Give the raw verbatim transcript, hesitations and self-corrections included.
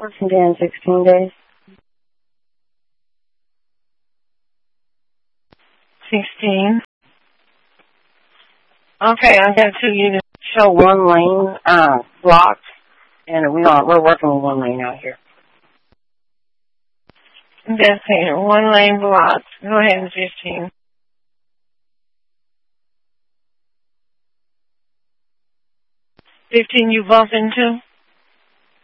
Working day in sixteen days. Sixteen. Okay, I'm going to you to show one lane uh, blocked, and we are, we're working with one lane out here. Investigator, one lane blocked. Go ahead in fifteen. fifteen you bump into?